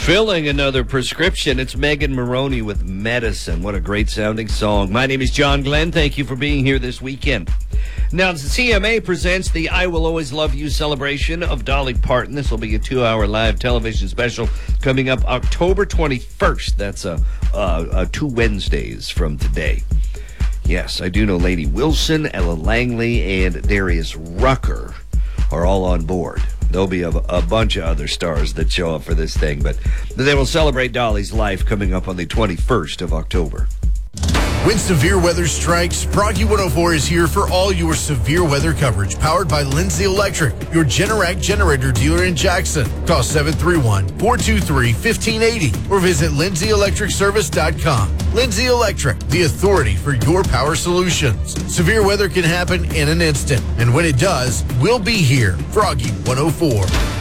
Filling another prescription. It's Megan Maroney with Medicine. What a great sounding song. My name is John Glenn. Thank you for being here this weekend. Now, the CMA presents the I Will Always Love You celebration of Dolly Parton. This will be a 2-hour live television special coming up October 21st. That's 2 Wednesdays from today. Yes, I do know Lady Wilson, Ella Langley, and Darius Rucker are all on board. There'll be a bunch of other stars that show up for this thing, but they will celebrate Dolly's life coming up on the 21st of October. When severe weather strikes, Froggy 104 is here for all your severe weather coverage. Powered by Lindsay Electric, your Generac generator dealer in Jackson. Call 731-423-1580 or visit lindsay-electricservice.com. Lindsay Electric, the authority for your power solutions. Severe weather can happen in an instant, and when it does, we'll be here. Froggy 104.